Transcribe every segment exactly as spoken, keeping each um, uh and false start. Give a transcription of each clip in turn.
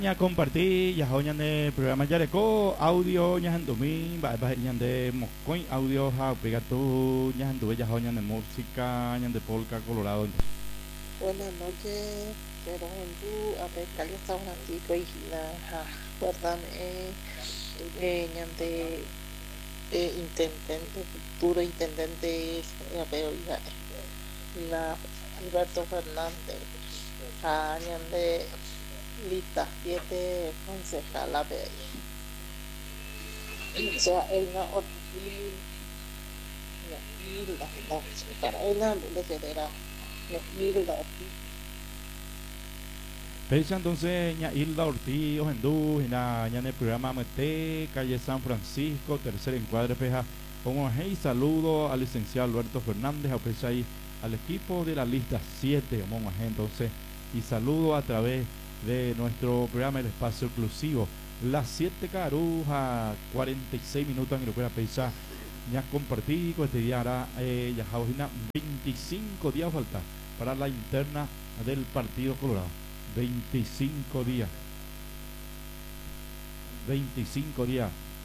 Ya compartí, ya hoñan de programa Yareco, audio, ya handumi, va va ya de moscoin, audio, ja, pega tu, ya anduve, ya hoñan de música, ya de polka, colorado. Buenas noches, pero tú a ver, Cali está un antiguo y la verdad eh, eh, ñande eh, intendente, futuro intendente, a ver, la, la Alberto Fernández, a ñande lista siete concejal a ver, o sea, él no, y la, la, para él no le federa, y la, Fecha entonces, ña Hilda Ortiz, Ojendú, ña ña en el programa Mete, calle San Francisco, tercer encuadre, peja. Como hey, saludo al licenciado Alberto Fernández, a fecha ahí al equipo de la lista siete, como entonces, y saludo a través de nuestro programa El Espacio Exclusivo. Las siete caruja, cuarenta y seis minutos en el que fecha. Ya compartí con este día hará eh, ya jaujina veinticinco días falta para la interna del Partido Colorado. veinticinco días. veinticinco días.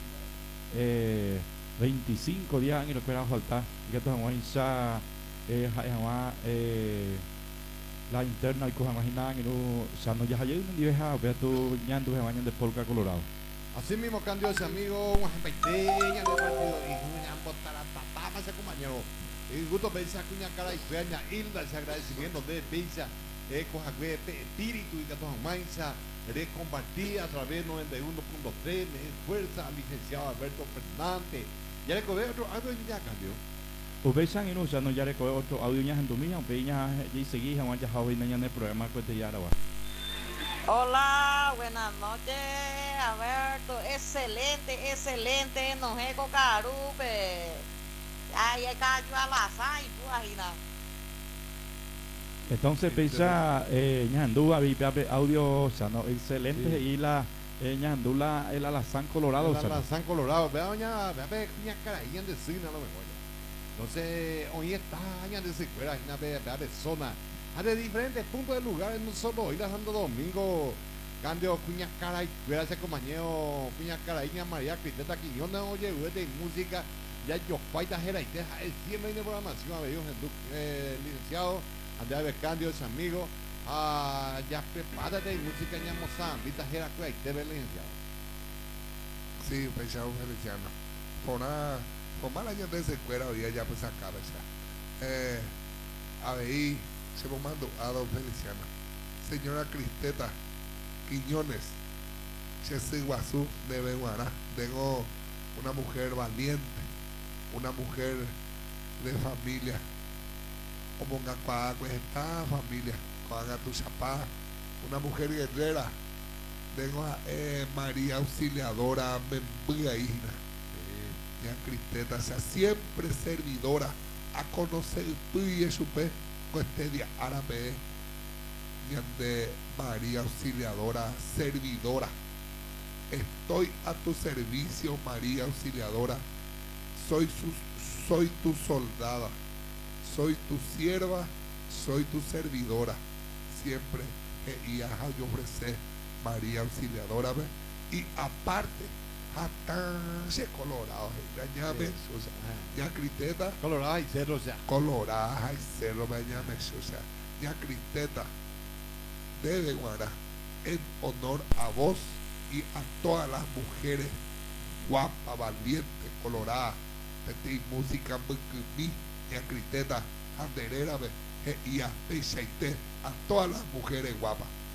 Eh, veinticinco días en el que falta. Que esto es una eh, eh, la interna y cosa más nada que no, o sea, no ya hay un día vea tu ñando se bañan de polka colorado. Así mismo candido ese amigo, una pequeña de partido y una botara tatama ese compañero. Y gusto pensar que una cara y peña Hilda ese agradecimiento de pizza, eh, coja espíritu y que toda mancha, de compartir a través de noventa y uno punto tres, fuerza al licenciado Alberto Fernández. Ya le cobé otro algo ya cambió. Ubesan y usando ya recoge otro audio ñas en domingo, peña y seguí jamás ya joven en el programa que te ya ahora. Hola, buenas noches, Alberto, excelente, excelente, Nojeco Carupe. Ay, ay, cayó a la sa y puajina. Entonces pecha eh ñandúa vi audio, o sea, no excelente y la eh, ñandula el alazán colorado, el alazán colorado, vea doña, vea ve cuña cara ahí en decina lo mejor. Entonces, hoy está años de secuela, una vez de zona, de diferentes puntos de lugares, no solo hoy la Santo Domingo, cambio Cuña Cara y cuida ese compañero, Cuña Cara y María Cristeta Quiñones, oye, de música, ya yo paita jera y teja, el siempre de programación, a ver, eh, licenciado, Andrea Becandio, ese amigo, ah, ya prepárate y música ya mozambita jera cuida y te ve licenciado. Sí, pensaba un feliciano, por nada. Por mal años de secuela hoy ya pues acaba ya. Eh, a ver, se lo mando a don Feliciana. Señora Cristeta Quiñones, Chese Guazú de Beguará. Tengo una mujer valiente, una mujer de familia. Como Gacuá, pues esta familia, con tu chapá, una mujer guerrera. Tengo a eh, María Auxiliadora Membugaína. Ya Cristeta, sea siempre servidora a conocer y supe con este día árabe de María Auxiliadora servidora. Estoy a tu servicio, María Auxiliadora. Soy su, soy tu soldada, soy tu sierva, soy tu servidora. Siempre que iba a ofrecer María Auxiliadora, ¿ve? Y aparte Atance colorado, engañame, o sea, ya Cristeta, colorada y cerro, o sea, colorada y cerro, engañame, o sea, ya Cristeta de Beguará, en honor a vos y a todas las mujeres guapas, valientes, coloradas, de música, ya Cristeta, anderera, y a a todas las mujeres guapas.